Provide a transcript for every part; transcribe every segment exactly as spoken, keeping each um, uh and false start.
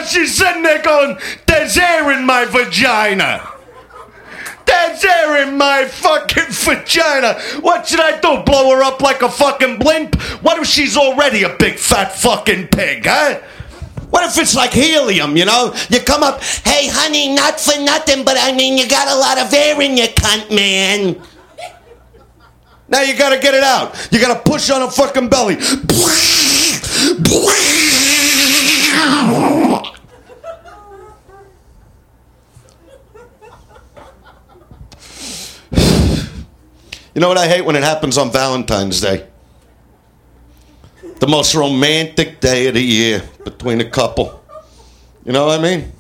Now she's sitting there going, there's air in my vagina. There's air in my fucking vagina. What should I do, blow her up like a fucking blimp? What if she's already a big fat fucking pig, huh? What if it's like helium, you know? You come up, hey, honey, not for nothing, but I mean, you got a lot of air in your cunt, man. Now you gotta get it out. You gotta push on a fucking belly. You know what I hate when it happens on Valentine's Day? The most romantic day of the year between a couple. You know what I mean?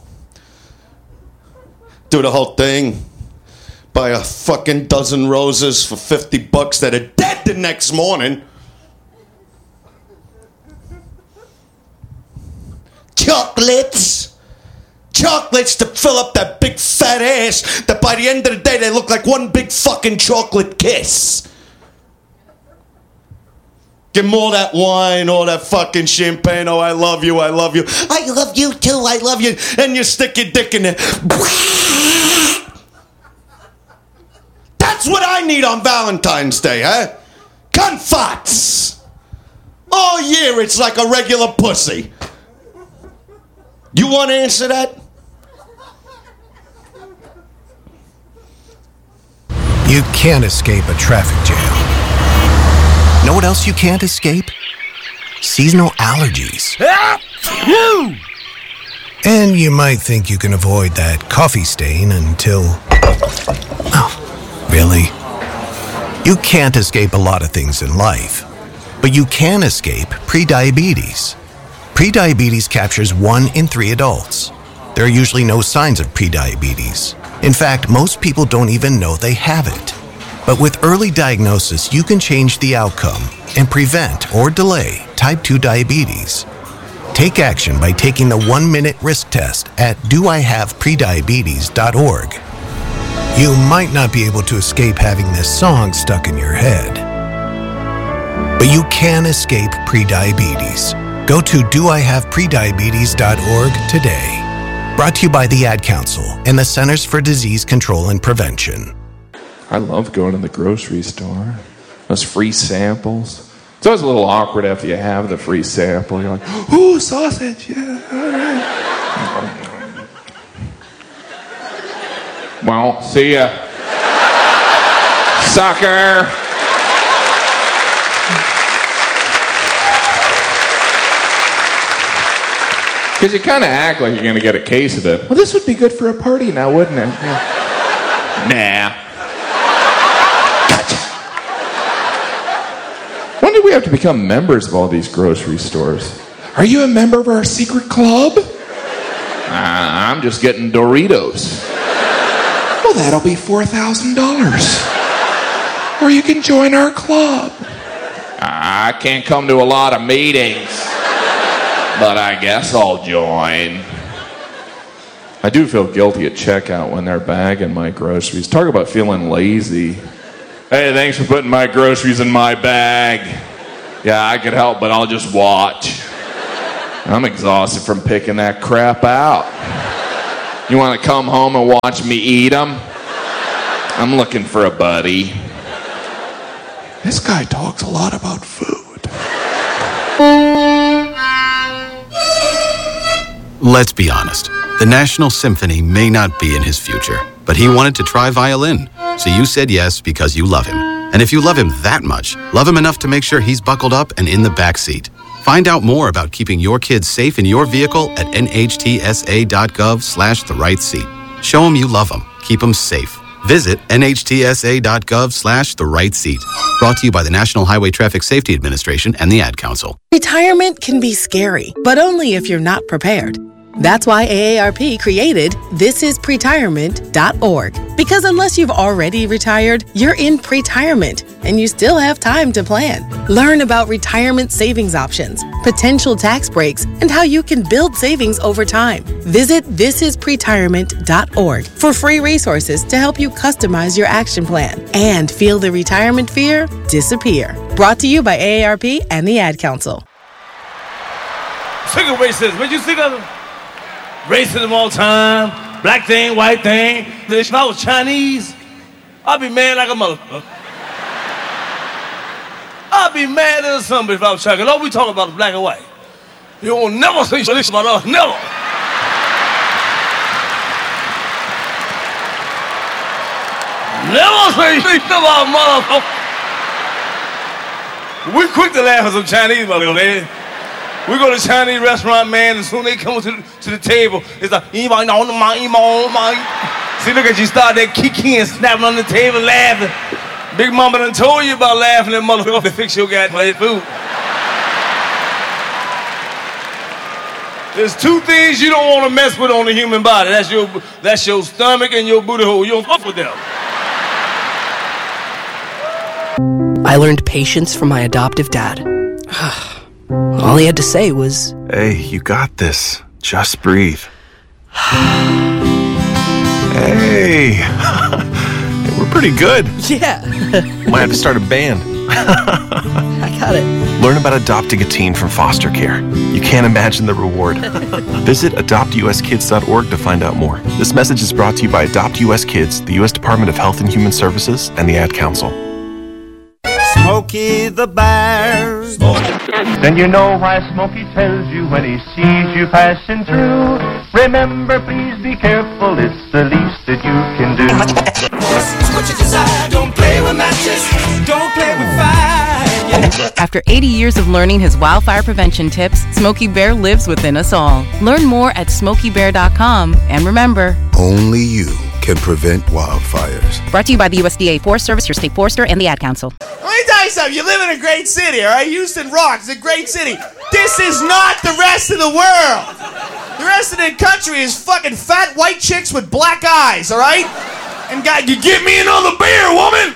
Do the whole thing. Buy a fucking dozen roses for fifty bucks that are dead the next morning. Chocolates. Chocolates to fill up that big fat ass that by the end of the day they look like one big fucking chocolate kiss. Give them all that wine, all that fucking champagne. Oh, I love you, I love you. I love you too, I love you. And you stick your dick in there. That's what I need on Valentine's Day, huh? Gunfarts. All year it's like a regular pussy. You want to answer that? You can't escape a traffic jam. Know what else you can't escape? Seasonal allergies. And you might think you can avoid that coffee stain until... Oh, really? You can't escape a lot of things in life, but you can escape prediabetes. Prediabetes captures one in three adults. There are usually no signs of prediabetes. In fact, most people don't even know they have it. But with early diagnosis, you can change the outcome and prevent or delay type two diabetes. Take action by taking the one-minute risk test at do I have prediabetes dot org. You might not be able to escape having this song stuck in your head, but you can escape prediabetes. Go to do I have prediabetes dot org today. Brought to you by the Ad Council and the Centers for Disease Control and Prevention. I love going to the grocery store. Those free samples. It's always a little awkward after you have the free sample. You're like, ooh, sausage, yeah, all right. Well, see ya. Sucker. Because you kind of act like you're going to get a case of it. Well, this would be good for a party now, wouldn't it? Yeah. Nah. When did we have to become members of all these grocery stores? Are you a member of our secret club? Uh, I'm just getting Doritos. Well, that'll be four thousand dollars. Or you can join our club. I can't come to a lot of meetings, but I guess I'll join. I do feel guilty at checkout when they're bagging my groceries. Talk about feeling lazy. Hey, thanks for putting my groceries in my bag. Yeah, I could help, but I'll just watch. I'm exhausted from picking that crap out. You want to come home and watch me eat them? I'm looking for a buddy. This guy talks a lot about food. Let's be honest. The National Symphony may not be in his future, but he wanted to try violin. So you said yes because you love him. And if you love him that much, love him enough to make sure he's buckled up and in the back seat. Find out more about keeping your kids safe in your vehicle at nhtsa.gov slash the right seat. Show him you love him. Keep him safe. Visit nhtsa.gov slash the right seat. Brought to you by the National Highway Traffic Safety Administration and the Ad Council. Retirement can be scary, but only if you're not prepared. That's why A A R P created this is pretirement dot org. Because unless you've already retired, you're in pretirement, and you still have time to plan. Learn about retirement savings options, potential tax breaks, and how you can build savings over time. Visit this is pretirement dot org for free resources to help you customize your action plan and feel the retirement fear disappear. Brought to you by A A R P and the Ad Council. Sugar Ray says, would you see that? Racism all the time, black thing, white thing. If I was Chinese, I'd be mad like a motherfucker. I'd be mad as somebody if I was Chinese. All we talk about is black and white. You won't never say this about us, never. Never say shit about motherfucker. We quick to laugh at some Chinese motherfuckers, man. We go to a Chinese restaurant, man, and soon they come to the, to the table, it's like, see, look at you, start that kiki and snapping on the table, laughing. Big Mama done told you about laughing at motherfucker to fix your goddamn food. There's two things you don't want to mess with on the human body. That's your, that's your stomach and your booty hole. You don't fuck with them. I learned patience from my adoptive dad. All he had to say was, "Hey, you got this. Just breathe." Hey, we're pretty good. yeah. Might have to start a band. I got it. Learn about adopting a teen from foster care. You can't imagine the reward. Visit adopt u s kids dot org to find out more. This message is brought to you by Adopt U S Kids, the U S Department of Health and Human Services, and the Ad Council. Smokey the Bear. Then you know why Smokey tells you when he sees you passing through. Remember, please be careful, it's the least that you can do. What you desire, don't play with matches, don't play with fire. After eighty years of learning his wildfire prevention tips, Smokey Bear lives within us all. Learn more at smokey bear dot com, and remember, only you can prevent wildfires. Brought to you by the U S D A Forest Service, your state forester, and the Ad Council. Let me tell you something. You live in a great city, all right? Houston rocks. It's a great city. This is not the rest of the world. The rest of the country is fucking fat white chicks with black eyes, all right? And God, you give me another beer, woman.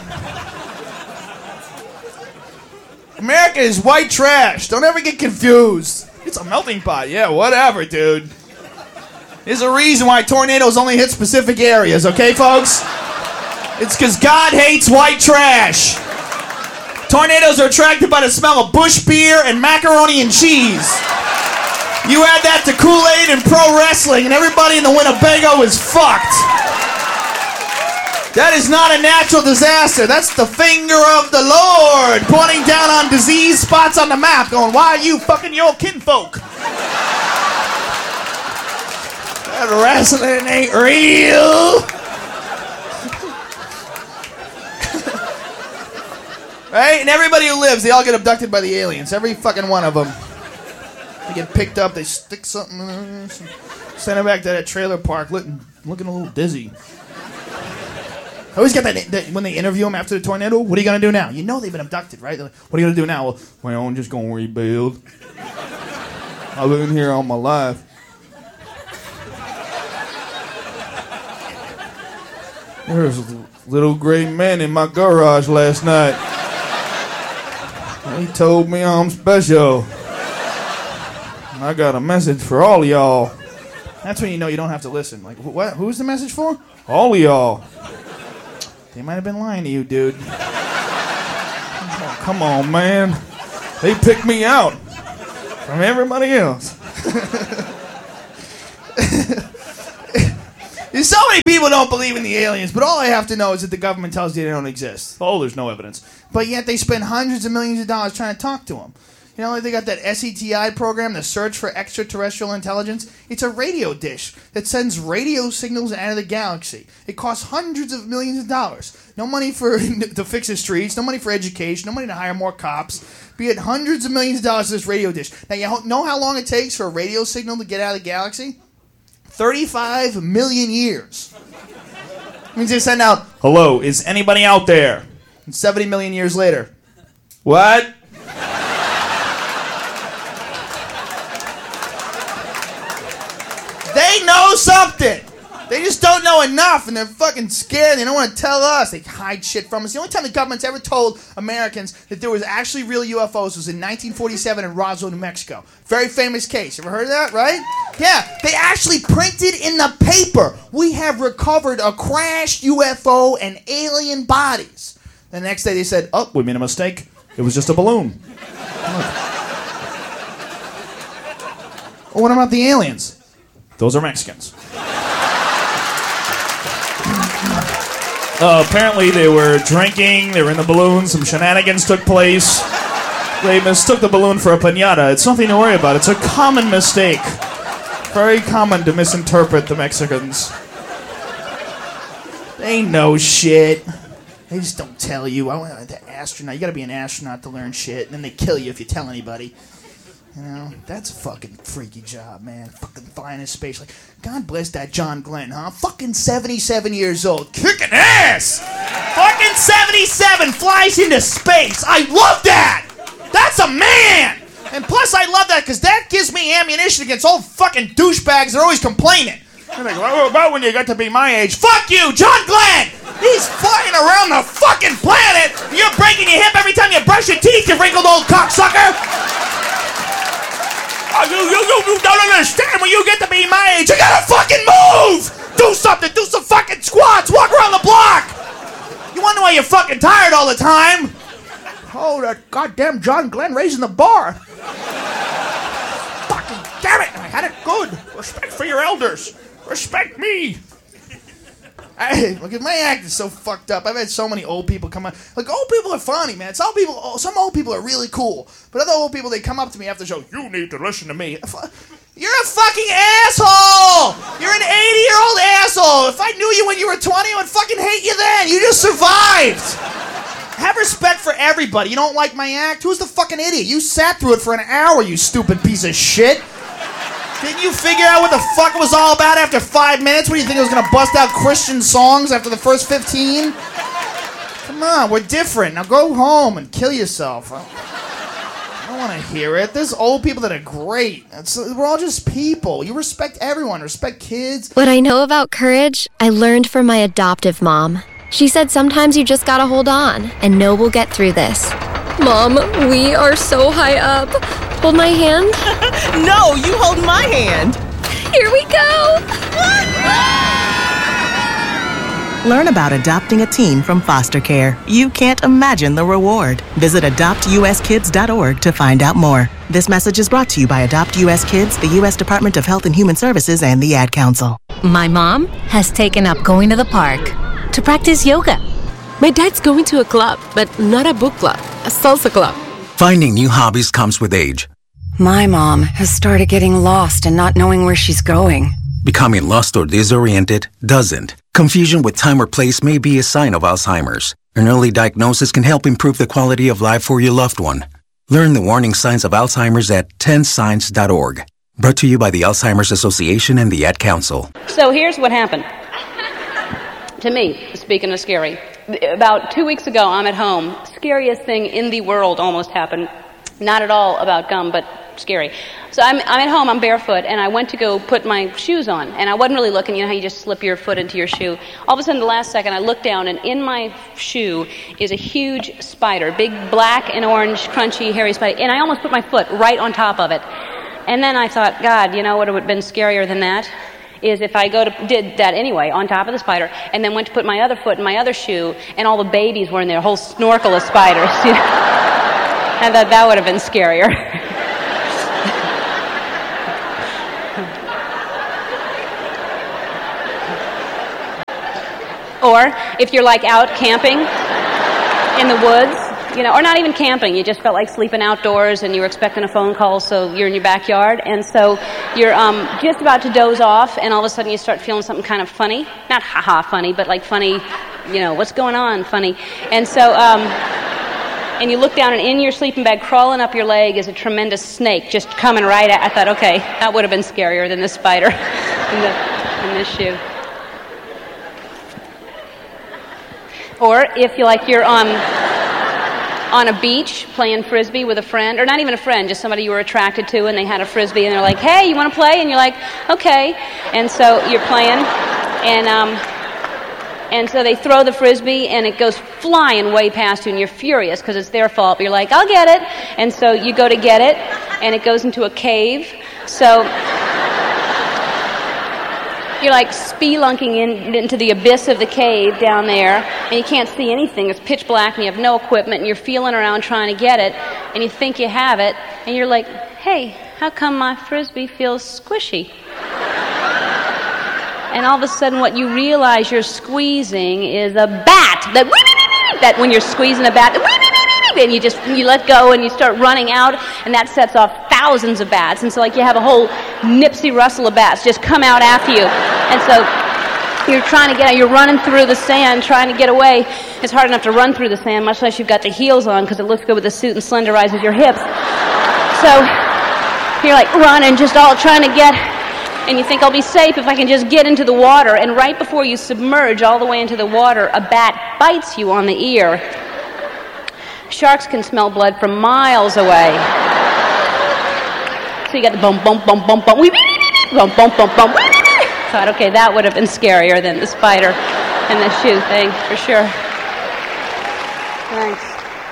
America is white trash. Don't ever get confused. It's a melting pot. Yeah, whatever, dude. There's a reason why tornadoes only hit specific areas, okay, folks? It's because God hates white trash. Tornadoes are attracted by the smell of bush beer and macaroni and cheese. You add that to Kool-Aid and pro wrestling, and everybody in the Winnebago is fucked. That is not a natural disaster. That's the finger of the Lord pointing down on disease spots on the map, going, why are you fucking your kinfolk? That wrestling ain't real. Right? And everybody who lives, they all get abducted by the aliens. Every fucking one of them. They get picked up, they stick something in there, send them back to that trailer park looking, looking a little dizzy. I always get that, that when they interview them after the tornado, what are you going to do now? You know they've been abducted, right? Like, what are you going to do now? Well, well, I'm just going to rebuild. I've been here all my life. There was a little gray man in my garage last night. He told me I'm special. I got a message for all of y'all. That's when you know you don't have to listen. Like, what? Who's the message for? All of y'all. They might have been lying to you, dude. Oh, come on, man. They picked me out from everybody else. So many people don't believe in the aliens, but all I have to know is that the government tells you they don't exist. Oh, there's no evidence. But yet they spend hundreds of millions of dollars trying to talk to them. You know, like they got that S E T I program, the Search for Extraterrestrial Intelligence. It's a radio dish that sends radio signals out of the galaxy. It costs hundreds of millions of dollars. No money for to fix the streets, no money for education, no money to hire more cops. Be it hundreds of millions of dollars for this radio dish. Now, you know how long it takes for a radio signal to get out of the galaxy? thirty-five million years. It means they send out, hello, is anybody out there? And seventy million years later. What? They know something. They just don't know enough, and they're fucking scared. They don't want to tell us. They hide shit from us. The only time the government's ever told Americans that there was actually real U F Os was in nineteen forty-seven in Roswell, New Mexico. Very famous case. Ever heard of that, right? Yeah, they actually printed in the paper, we have recovered a crashed U F O and alien bodies. The next day they said, oh, we made a mistake. It was just a balloon. Well, what about the aliens? Those are Mexicans. Uh, apparently they were drinking, they were in the balloon, some shenanigans took place. They mistook the balloon for a piñata. It's nothing to worry about. It's a common mistake. Very common to misinterpret the Mexicans. They know shit. They just don't tell you. I want the astronaut. You gotta be an astronaut to learn shit, and then they kill you if you tell anybody. You know, that's a fucking freaky job, man. Fucking flying in space. Like, God bless that John Glenn, huh? Fucking seventy-seven years old, kicking ass. Fucking seventy-seven flies into space. I love that. That's a man. And plus, I love that because that gives me ammunition against old fucking douchebags that are always complaining. They're like, what about when you got to be my age? Fuck you, John Glenn. He's flying around the fucking planet. You're breaking your hip every time you brush your teeth, you wrinkled old cocksucker. Oh, you, you, you, you don't understand. When you get to be my age, you gotta fucking move! Do something! Do some fucking squats! Walk around the block! You wonder why you're fucking tired all the time? Oh, that goddamn John Glenn raising the bar. Fucking damn it! I had it good. Respect for your elders. Respect me. Hey, look, my act is so fucked up. I've had so many old people come up. Like, old people are funny, man. Some people, some old people are really cool. But other old people, they come up to me after the show. You need to listen to me. You're a fucking asshole. You're an eighty-year-old asshole. If I knew you when you were twenty, I would fucking hate you then. You just survived. Have respect for everybody. You don't like my act? Who's the fucking idiot? You sat through it for an hour, you stupid piece of shit. Didn't you figure out what the fuck it was all about after five minutes? What do you think, I was gonna bust out Christian songs after the first fifteen? Come on, we're different. Now go home and kill yourself. I don't want to hear it. There's old people that are great. It's, we're all just people. You respect everyone. Respect kids. What I know about courage, I learned from my adoptive mom. She said sometimes you just gotta hold on and know we'll get through this. Mom, we are so high up. Hold my hand. No, you hold my hand. Here we go. Learn about adopting a teen from foster care. You can't imagine the reward. Visit adopt u s kids dot org to find out more. This message is brought to you by Adopt U S Kids, the U S Department of Health and Human Services, and the Ad Council. My mom has taken up going to the park to practice yoga. My dad's going to a club, but not a book club, a salsa club. Finding new hobbies comes with age. My mom has started getting lost and not knowing where she's going. Becoming lost or disoriented doesn't. Confusion with time or place may be a sign of Alzheimer's. An early diagnosis can help improve the quality of life for your loved one. Learn the warning signs of Alzheimer's at ten signs dot org. Brought to you by the Alzheimer's Association and the Ad Council. So here's what happened. To me, speaking of scary, about two weeks ago, I'm at home. Scariest thing in the world almost happened. Not at all about gum, but scary. So I'm, I'm at home, I'm barefoot, and I went to go put my shoes on. And I wasn't really looking, you know how you just slip your foot into your shoe. All of a sudden, the last second, I look down, and in my shoe is a huge spider, big black and orange, crunchy, hairy spider. And I almost put my foot right on top of it. And then I thought, God, you know what would have been scarier than that? Is if I go to did that anyway on top of the spider, and then went to put my other foot in my other shoe, and all the babies were in there, a whole snorkel of spiders. You know? I thought that would have been scarier. Or if you're like out camping in the woods, you know, or not even camping, you just felt like sleeping outdoors and you were expecting a phone call, so you're in your backyard, and so you're um, just about to doze off, and all of a sudden you start feeling something kind of funny. Not ha-ha funny, but like funny, you know, what's going on funny. And so, um, and you look down, and in your sleeping bag, crawling up your leg, is a tremendous snake just coming right at. I thought, okay, that would have been scarier than this spider in, the, in this shoe. Or if you like, you're on... on a beach playing frisbee with a friend, or not even a friend, just somebody you were attracted to, and they had a frisbee, and they're like, hey, you want to play? And you're like, okay. And so you're playing, and um, and so they throw the frisbee, and it goes flying way past you, and you're furious because it's their fault. But you're like, I'll get it. And so you go to get it, and it goes into a cave. So you're like spelunking in, into the abyss of the cave down there, and you can't see anything. It's pitch black, and you have no equipment, and you're feeling around trying to get it, and you think you have it, and you're like, hey, how come my frisbee feels squishy? and all of a sudden what you realize you're squeezing is a bat. That, that when you're squeezing a bat, and you just you let go and you start running out, and that sets off thousands of bats. And so like you have a whole Nipsey Russell of bats just come out after you. And so you're trying to get out, you're running through the sand, trying to get away. It's hard enough to run through the sand, much less you've got the heels on, because it looks good with the suit and slenderizes your hips. So you're like running, just all trying to get, and you think I'll be safe if I can just get into the water. And right before you submerge all the way into the water, a bat bites you on the ear. Sharks can smell blood from miles away. So you got the bum, bum, bum, bum, bum, bum, bum, bum, bum. Thought, okay, that would have been scarier than the spider and the shoe thing, for sure. Thanks.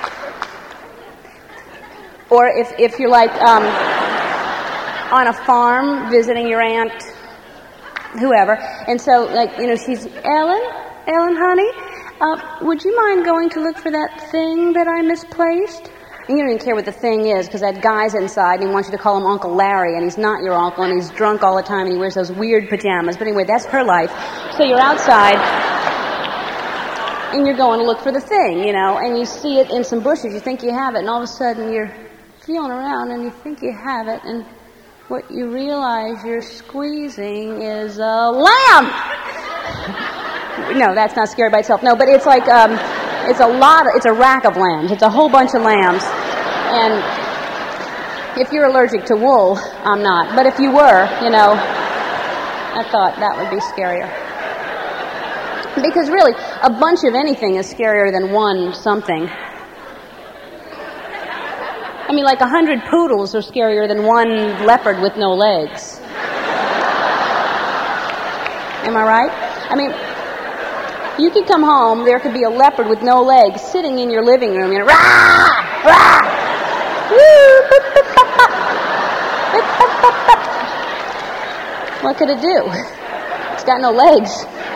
Or if, if you're like um, on a farm visiting your aunt, whoever, and so, like, you know, she's, Ellen? Ellen, honey? Uh, would you mind going to look for that thing that I misplaced? And you don't even care what the thing is, because that guy's inside and he wants you to call him Uncle Larry, and he's not your uncle, and he's drunk all the time, and he wears those weird pajamas. But anyway, that's her life. So you're outside, and you're going to look for the thing, you know, and you see it in some bushes. You think you have it, and all of a sudden you're feeling around, and you think you have it, and what you realize you're squeezing is a lamb! No, that's not scary by itself. No, but it's like, um, it's a lot, of, it's a rack of lambs. It's a whole bunch of lambs. And if you're allergic to wool, I'm not. But if you were, you know, I thought that would be scarier. Because really, a bunch of anything is scarier than one something. I mean, like a hundred poodles are scarier than one leopard with no legs. Am I right? I mean, you could come home, there could be a leopard with no legs sitting in your living room, and rah, rah, woo, boop, boop, bop, bop. Boop, bop, bop, bop. What could it do? It's got no legs.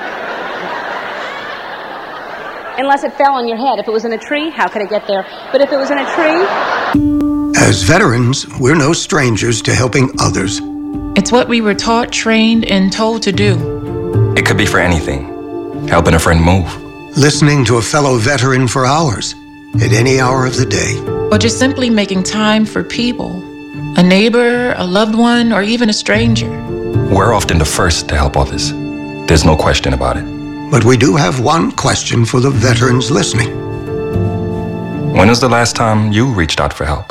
Unless it fell on your head. If it was in a tree, how could it get there? But if it was in a tree... As veterans, we're no strangers to helping others. It's what we were taught, trained, and told to do. It could be for anything. Helping a friend move. Listening to a fellow veteran for hours, at any hour of the day. Or just simply making time for people. A neighbor, a loved one, or even a stranger. We're often the first to help others. There's no question about it. But we do have one question for the veterans listening. When was the last time you reached out for help?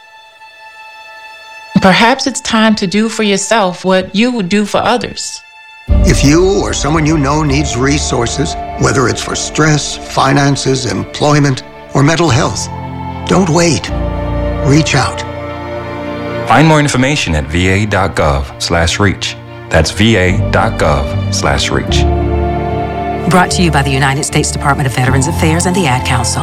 Perhaps it's time to do for yourself what you would do for others. If you or someone you know needs resources, whether it's for stress, finances, employment, or mental health, don't wait. Reach out. Find more information at va.gov slash reach. That's va.gov slash reach. Brought to you by the United States Department of Veterans Affairs and the Ad Council.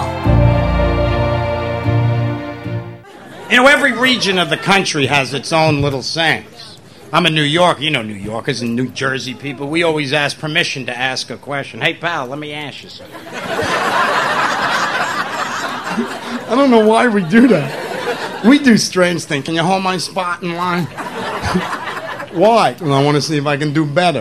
You know, every region of the country has its own little sayings. I'm in New York. You know New Yorkers and New Jersey people. We always ask permission to ask a question. Hey, pal, let me ask you something. I don't know why we do that. We do strange things. Can you hold my spot in line? Why? Well, I want to see if I can do better.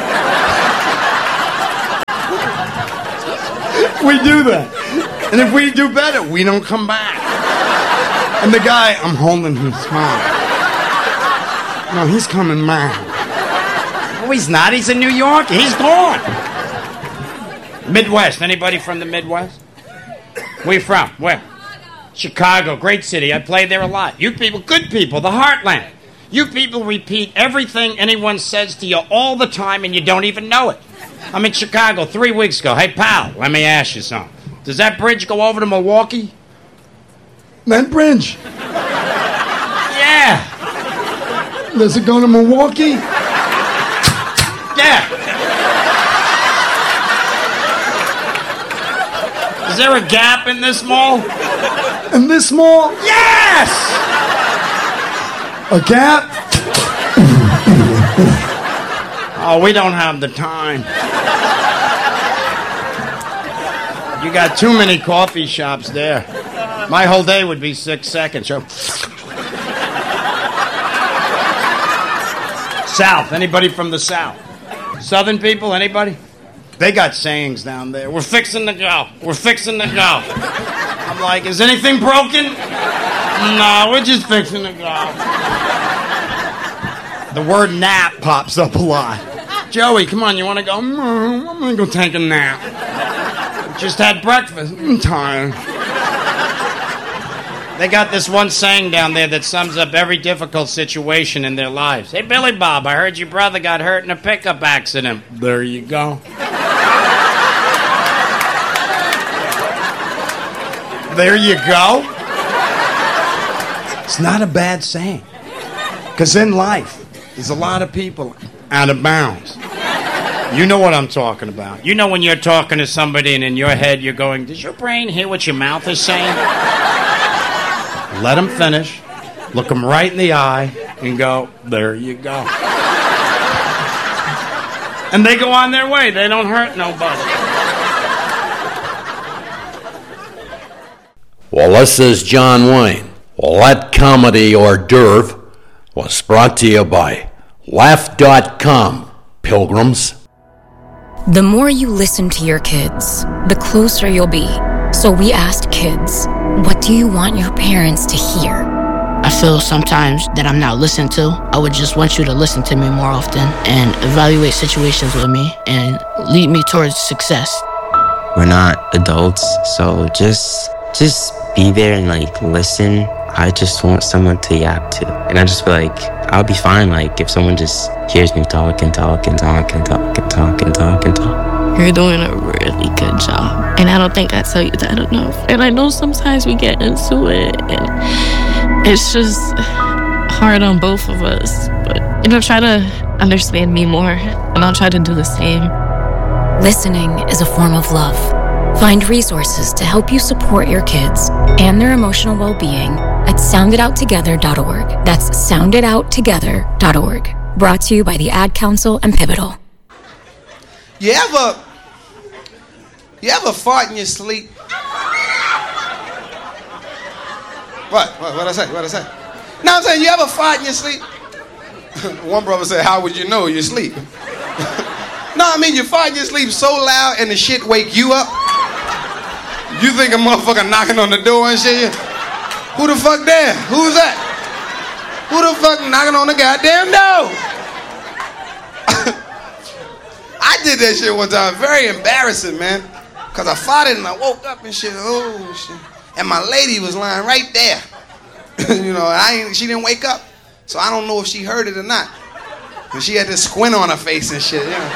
We do that. And if we do better, we don't come back. And the guy, I'm holding his spot. No, he's coming back. No, he's not. He's in New York. He's gone. Midwest. Anybody from the Midwest? Where you from? Where? Chicago. Great city. I played there a lot. You people, good people. The heartland. You people repeat everything anyone says to you all the time, and you don't even know it. I'm in Chicago three weeks ago. Hey, pal, let me ask you something. Does that bridge go over to Milwaukee? That bridge? Yeah. Does it go to Milwaukee? Yeah. Is there a Gap in this mall? In this mall? Yes! A Gap? Oh, we don't have the time. You got too many coffee shops there. My whole day would be six seconds. So. South. Anybody from the South? Southern people, anybody? They got sayings down there. We're fixing to go. We're fixing to go. I'm like, is anything broken? No, we're just fixing to go. The word nap pops up a lot. Joey, come on, you want to go? Mm, I'm going to go take a nap. Just had breakfast. I'm tired. They got this one saying down there that sums up every difficult situation in their lives. Hey, Billy Bob, I heard your brother got hurt in a pickup accident. There you go. There you go. It's not a bad saying. Because in life, there's a lot of people out of bounds. You know what I'm talking about. You know when you're talking to somebody and in your head you're going, does your brain hear what your mouth is saying? Let them finish, look them right in the eye, and go, there you go. And they go on their way. They don't hurt nobody. Well, this is John Wayne. Well, that comedy hors d'oeuvre was brought to you by laugh dot com, pilgrims. The more you listen to your kids, the closer you'll be. So we asked kids, what do you want your parents to hear? I feel sometimes that I'm not listened to. I would just want you to listen to me more often and evaluate situations with me and lead me towards success. We're not adults, so just just be there and like listen. I just want someone to yap to. And I just feel like I'll be fine like if someone just hears me talk and talk and talk and talk and talk and talk and talk. You're doing a really good job. And I don't think I tell you that enough. And I know sometimes we get into it and it's just hard on both of us. But, you know, try to understand me more and I'll try to do the same. Listening is a form of love. Find resources to help you support your kids and their emotional well-being at sound it out together dot org. That's sound it out together dot org. Brought to you by the Ad Council and Pivotal. You ever, you ever fart in your sleep? What? What? What'd I say? What'd I say? No, I'm saying, you ever fart in your sleep? One brother said, how would you know you sleep? No, I mean, you fart in your sleep so loud and the shit wake you up. You think a motherfucker knocking on the door and shit? Who the fuck there? Who's that? Who the fuck knocking on the goddamn door? I did that shit one time. Very embarrassing, man. Because I farted and I woke up and shit. Oh, shit. And my lady was lying right there. You know, I ain't, she didn't wake up. So I don't know if she heard it or not. And she had this squint on her face and shit, you know.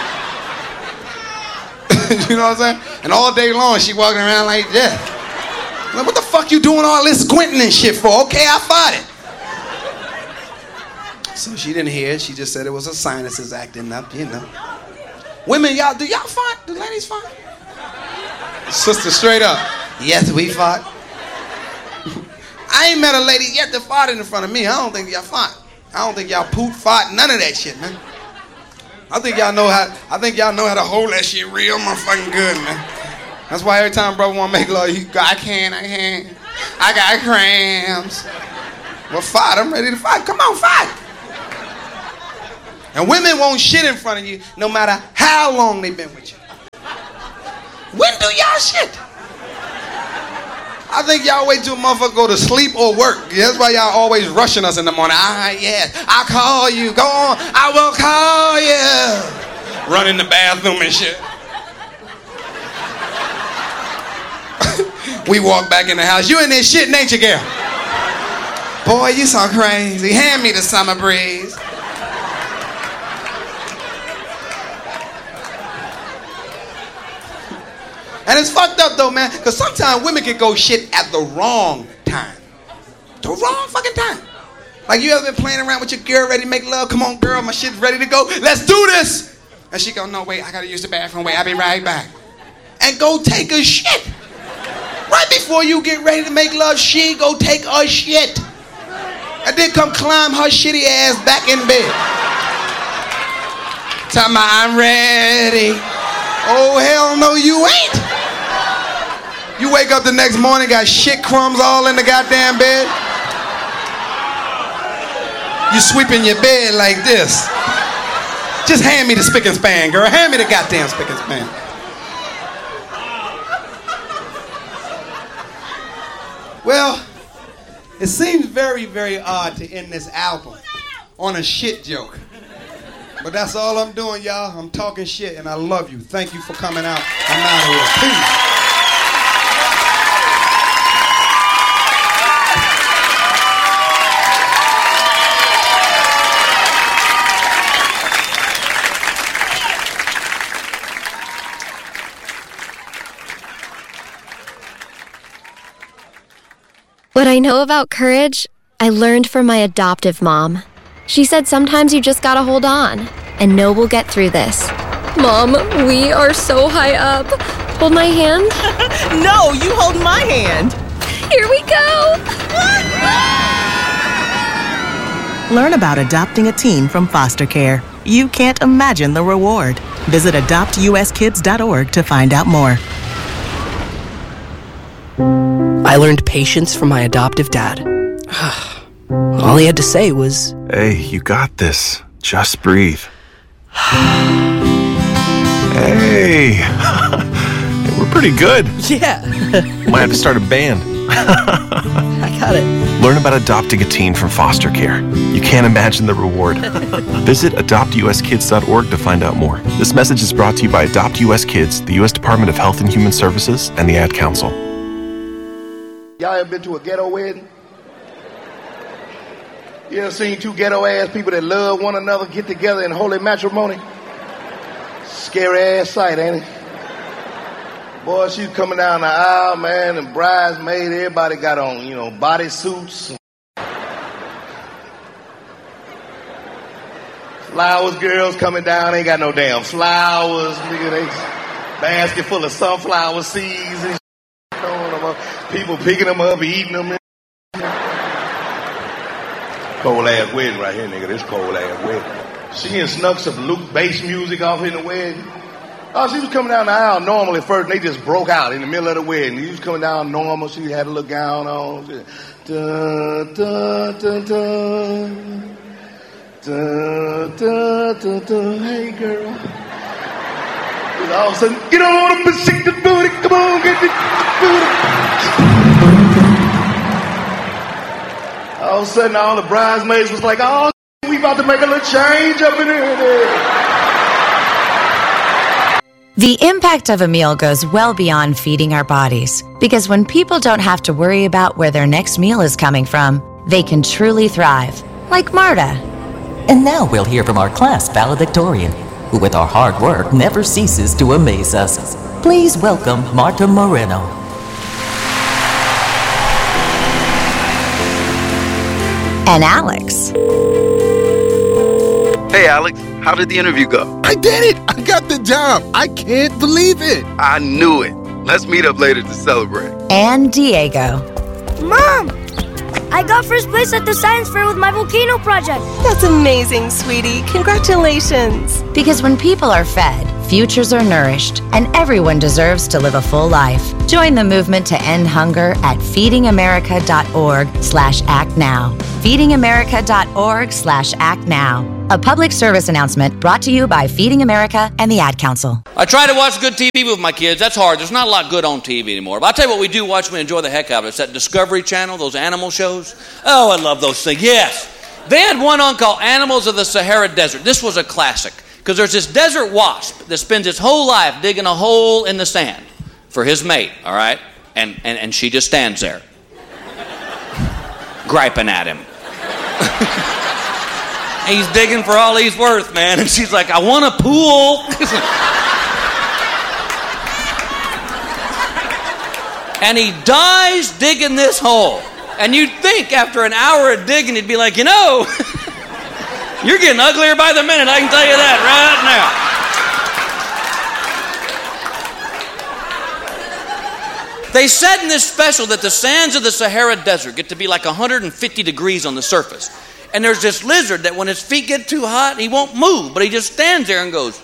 You know what I'm saying? And all day long, she walking around like that. Like, what the fuck you doing all this squinting and shit for? Okay, I farted. So she didn't hear it. She just said it was her sinuses acting up, you know. Women, y'all, do y'all fart? Do ladies fart? Sister, straight up. Yes, we fart. I ain't met a lady yet that farted in front of me. I don't think y'all fart. I don't think y'all poop, fart, none of that shit, man. I think y'all know how. I think y'all know how to hold that shit real motherfucking good, man. That's why every time brother want to make love, you go, I can't, I can't. I got cramps. Well, fart. I'm ready to fight. Come on, fight. And women won't shit in front of you no matter how long they've been with you. When do y'all shit? I think y'all wait till a motherfucker go to sleep or work. That's why y'all always rushing us in the morning. Ah, yes, I'll call you. Go on, I will call you. Run in the bathroom and shit. We walk back in the house. You in there shitting, ain't you, girl? Boy, you so crazy. Hand me the summer breeze. And it's fucked up though, man, because sometimes women can go shit at the wrong time. The wrong fucking time. Like, you ever been playing around with your girl, ready to make love? Come on, girl, my shit's ready to go. Let's do this. And she go, no, wait, I gotta use the bathroom. Wait, I'll be right back. And go take a shit. Right before you get ready to make love, she go take a shit. And then come climb her shitty ass back in bed. Tell me I'm ready. Oh, hell no, you ain't. You wake up the next morning, got shit crumbs all in the goddamn bed. You sweeping your bed like this. Just hand me the spick and span, girl. Hand me the goddamn spick and span. Well, it seems very, very odd to end this album on a shit joke. But that's all I'm doing, y'all. I'm talking shit, and I love you. Thank you for coming out. I'm out of here. Peace. What I know about courage, I learned from my adoptive mom. She said sometimes you just gotta hold on, and know we'll get through this. Mom, we are so high up. Hold my hand. No, you hold my hand. Here we go. Learn about adopting a teen from foster care. You can't imagine the reward. Visit adopt u s kids dot org to find out more. I learned patience from my adoptive dad. All he had to say was, "Hey, you got this. Just breathe." Hey, we're pretty good. Yeah. Might have to start a band. I got it. Learn about adopting a teen from foster care. You can't imagine the reward. Visit adopt u s kids dot org to find out more. This message is brought to you by Adopt U S Kids, the U S Department of Health and Human Services, and the Ad Council. Y'all ever been to a ghetto wedding? You ever seen two ghetto-ass people that love one another get together in holy matrimony? Scary-ass sight, ain't it? Boy, she's coming down the aisle, man, and bridesmaid, everybody got on, you know, bodysuits. Flowers girls coming down, ain't got no damn flowers, nigga. They basket full of sunflower seeds and throwing them up. People picking them up, eating them. Cold ass wedding right here, nigga. This cold ass wedding. She and snuck some Luke bass music off in the wedding. Oh, she was coming down the aisle normal at first, and they just broke out in the middle of the wedding. She was coming down normal. She had a little gown on. She, dun, dun, dun, dun. Dun, dun, dun, dun. Hey, girl. And all of a sudden, get on up and shake the booty. Come on, get the booty. All of a sudden, all the bridesmaids was like, oh, we about to make a little change up in here. The impact of a meal goes well beyond feeding our bodies, because when people don't have to worry about where their next meal is coming from, they can truly thrive, like Marta. And now we'll hear from our class valedictorian, who with our hard work never ceases to amaze us. Please welcome Marta Moreno. And Alex. Hey, Alex, how did the interview go? I did it! I got the job! I can't believe it! I knew it. Let's meet up later to celebrate. And Diego. Mom! I got first place at the science fair with my volcano project. That's amazing, sweetie. Congratulations. Because when people are fed, futures are nourished, and everyone deserves to live a full life. Join the movement to end hunger at feeding america dot org slash act now. feeding america dot org slash act now. A public service announcement brought to you by Feeding America and the Ad Council. I try to watch good T V with my kids. That's hard. There's not a lot good on T V anymore. But I'll tell you what we do watch, we enjoy the heck out of it. It's that Discovery Channel, those animal shows. Oh, I love those things. Yes. They had one on called Animals of the Sahara Desert. This was a classic. Because there's this desert wasp that spends its whole life digging a hole in the sand for his mate, all right? And, and, and she just stands there, griping at him. He's digging for all he's worth, man. And she's like, I want a pool. And he dies digging this hole. And you'd think after an hour of digging, he'd be like, you know, you're getting uglier by the minute, I can tell you that right now. They said in this special that the sands of the Sahara Desert get to be like one hundred fifty degrees on the surface. And there's this lizard that when his feet get too hot, he won't move, but he just stands there and goes.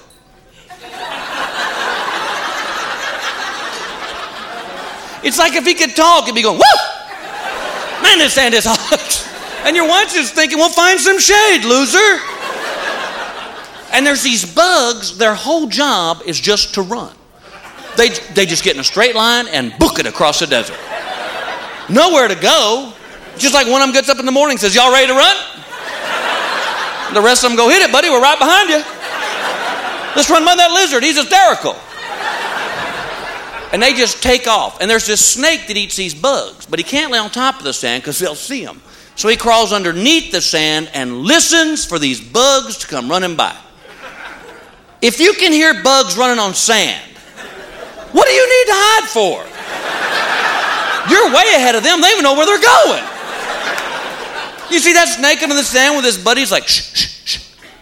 It's like if he could talk, he'd be going, woo! Man, this sand is hot. And your wife is thinking, well, find some shade, loser. And there's these bugs, their whole job is just to run. They, they just get in a straight line and book it across the desert. Nowhere to go. Just like one of them gets up in the morning and says, y'all ready to run? The rest of them go, hit it, buddy, we're right behind you. Let's run by that lizard, he's hysterical. And they just take off. And there's this snake that eats these bugs, but he can't lay on top of the sand because they'll see him. So he crawls underneath the sand and listens for these bugs to come running by. If you can hear bugs running on sand, what do you need to hide for? You're way ahead of them. They even know where they're going. You see that snake under the sand with his buddies like, shh, shh, shh.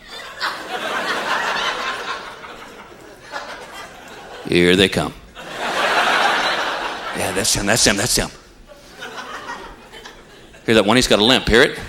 Here they come. Yeah, that's him, that's him, that's him. Hear that one? He's got a limp. Hear it?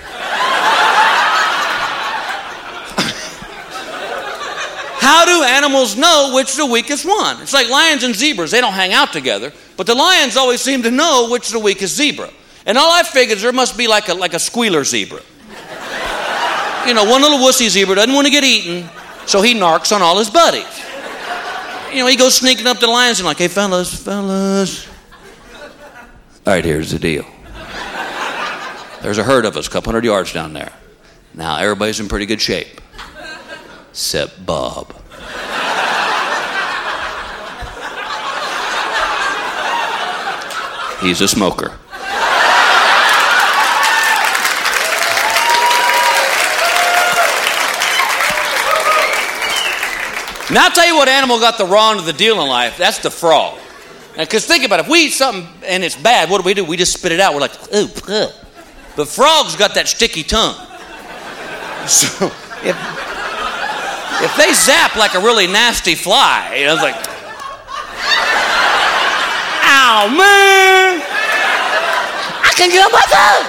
How do animals know which is the weakest one? It's like lions and zebras. They don't hang out together, but the lions always seem to know which is the weakest zebra. And all I figured is there must be like a, like a squealer zebra. You know, one little wussy zebra doesn't want to get eaten, so he narcs on all his buddies. You know, he goes sneaking up to the lions and like, hey, fellas, fellas. All right, here's the deal. There's a herd of us, a couple hundred yards down there. Now, everybody's in pretty good shape. Except Bob. He's a smoker. Now I'll tell you what animal got the raw end of the deal in life. That's the frog. Because think about it. If we eat something and it's bad, what do we do? We just spit it out. We're like, ooh, ugh. But frogs got that sticky tongue. So if, if they zap like a really nasty fly, you know, it's like, ow, man. I can get up my tongue.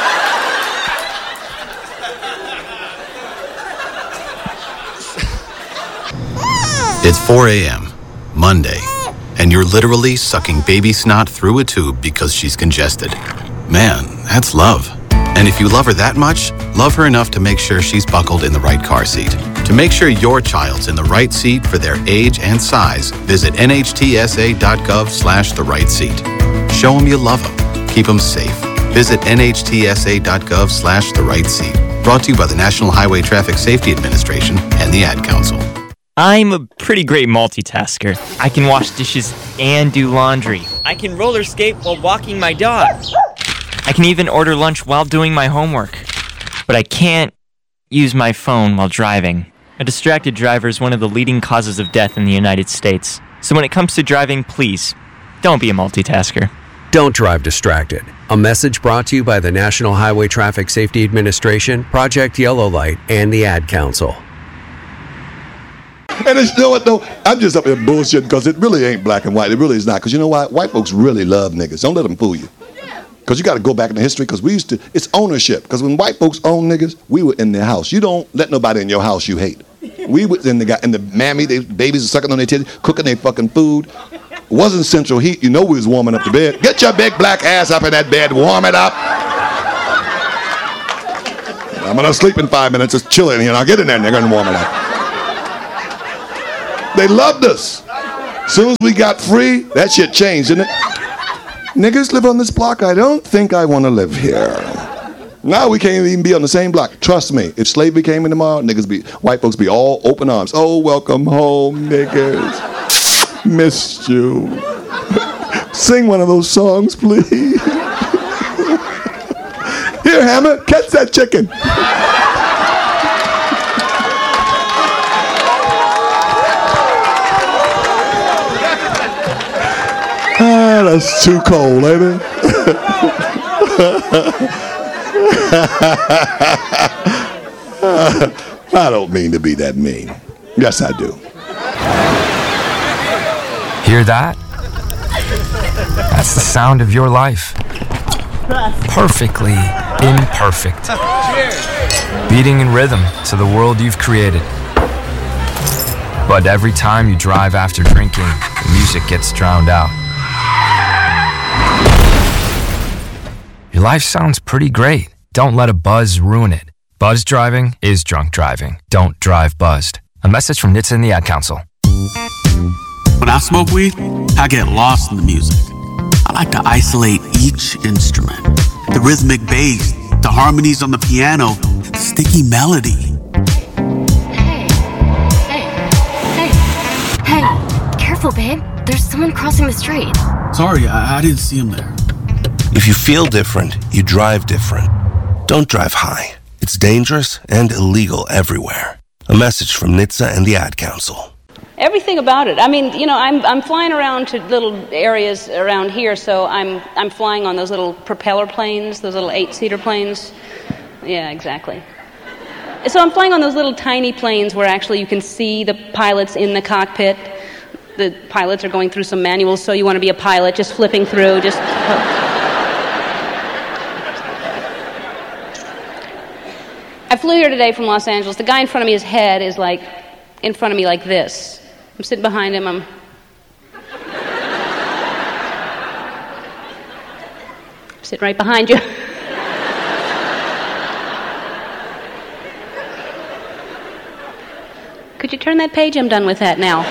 It's four a.m., Monday, and you're literally sucking baby snot through a tube because she's congested. Man, that's love. And if you love her that much, love her enough to make sure she's buckled in the right car seat. To make sure your child's in the right seat for their age and size, visit nhtsa.gov slash the right seat. Show them you love them. Keep them safe. Visit nhtsa.gov slash the right seat. Brought to you by the National Highway Traffic Safety Administration and the Ad Council. I'm a pretty great multitasker. I can wash dishes and do laundry. I can roller skate while walking my dog. I can even order lunch while doing my homework. But I can't use my phone while driving. A distracted driver is one of the leading causes of death in the United States. So when it comes to driving, please, don't be a multitasker. Don't drive distracted. A message brought to you by the National Highway Traffic Safety Administration, Project Yellow Light, and the Ad Council. And it's, you know what, though? I'm just up here bullshitting because it really ain't black and white. It really is not. Because you know why? White folks really love niggas. Don't let them fool you. Because you got to go back in the history because we used to, it's ownership. Because when white folks owned niggas, we were in their house. You don't let nobody in your house you hate. We was in the guy, in the mammy, they babies are sucking on their titties, cooking their fucking food. It wasn't central heat. You know we was warming up the bed. Get your big black ass up in that bed, warm it up. I'm going to sleep in five minutes. It's chilling here. Now get in there, nigga, and warm it up. They loved us. As soon as we got free, that shit changed, didn't it? Niggas live on this block. I don't think I want to live here. Now we can't even be on the same block. Trust me. If slavery came in tomorrow, niggas be, white folks be all open arms. Oh, welcome home, niggas. Missed you. Sing one of those songs, please. Here, Hammer, catch that chicken. Ah, that's too cold, ain't it? I don't mean to be that mean. Yes, I do. Hear that? That's the sound of your life. Perfectly imperfect. Beating in rhythm to the world you've created. But every time you drive after drinking, the music gets drowned out. Your life sounds pretty great. Don't let a buzz ruin it. Buzz driving is drunk driving. Don't drive buzzed. A message from N H T S A and the Ad Council. When I smoke weed, I get lost in the music. I like to isolate each instrument. The rhythmic bass, the harmonies on the piano, the sticky melody. Hey, careful, babe. There's someone crossing the street. Sorry, I, I didn't see him there. If you feel different, you drive different. Don't drive high. It's dangerous and illegal everywhere. A message from N H T S A and the Ad Council. Everything about it. I mean, you know, I'm I'm flying around to little areas around here, so I'm I'm flying on those little propeller planes, those little eight-seater planes. Yeah, exactly. So I'm flying on those little tiny planes where actually you can see the pilots in the cockpit. The pilots are going through some manuals, so you want to be a pilot, just flipping through, just... I flew here today from Los Angeles. The guy in front of me, his head is like in front of me like this. I'm sitting behind him. I'm sitting right behind you. Could you turn that page? I'm done with that now.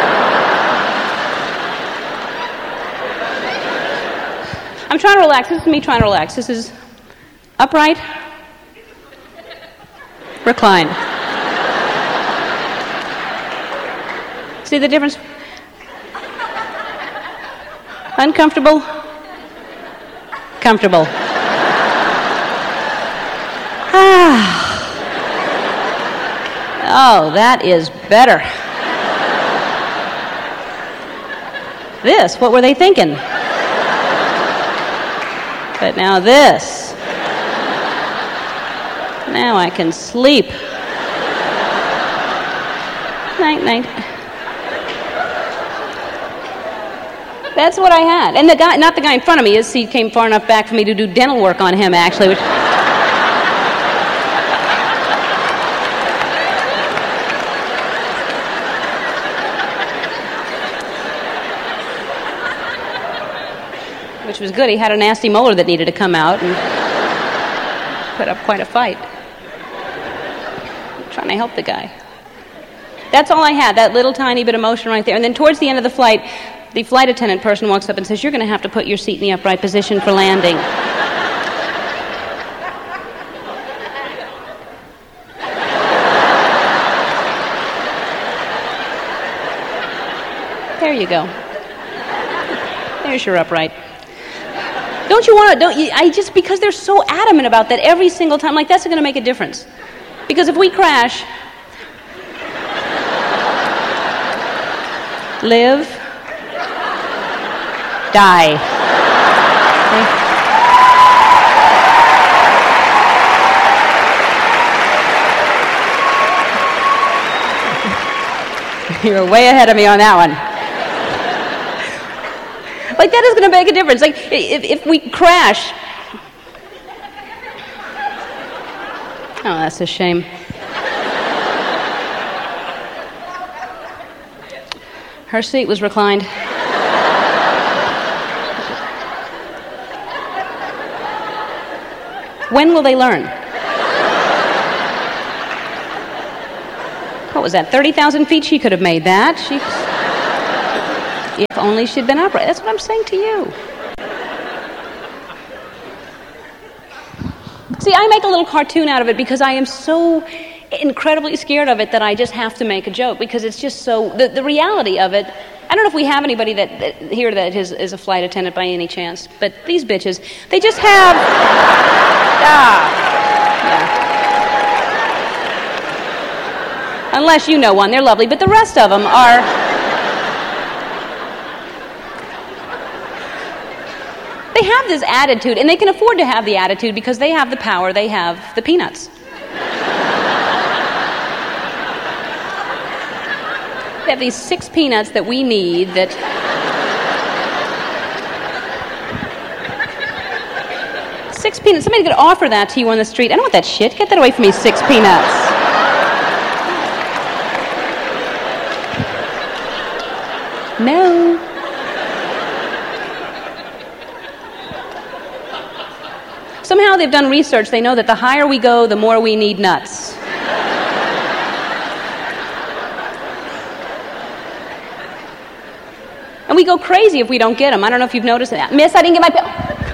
I'm trying to relax. This is me trying to relax. This is upright. Recline. See the difference? Uncomfortable. Comfortable. Ah. Oh, that is better. This, what were they thinking? But now this. Now I can sleep. Night, night. That's what I had. And the guy, not the guy in front of me, his seat came far enough back for me to do dental work on him, actually. Which which was good. He had a nasty molar that needed to come out and put up quite a fight. I'm trying to help the guy. That's all I had, that little tiny bit of motion right there. And then towards the end of the flight, the flight attendant person walks up and says, "You're going to have to put your seat in the upright position for landing." There you go. There's your upright. Don't you want to, don't you, I just, because they're so adamant about that every single time, like that's going to make a difference. Because if we crash, live, die. Okay? You're way ahead of me on that one. Like, that is going to make a difference. Like, if, if we crash... Oh, that's a shame. Her seat was reclined. When will they learn? What was that, thirty thousand feet? She could have made that. She... If only she'd been upright. That's what I'm saying to you. See, I make a little cartoon out of it because I am so incredibly scared of it that I just have to make a joke because it's just so... The, the reality of it... I don't know if we have anybody that, that here that is, is a flight attendant by any chance, but these bitches, they just have... Ah, yeah. Unless you know one, they're lovely, but the rest of them are... They have this attitude, and they can afford to have the attitude because they have the power, they have the peanuts. They have these six peanuts that we need that... Six peanuts. Somebody could offer that to you on the street. I don't want that shit. Get that away from me, six peanuts. No. Somehow they've done research. They know that the higher we go, the more we need nuts. And we go crazy if we don't get them. I don't know if you've noticed that. Miss, I didn't get my pill.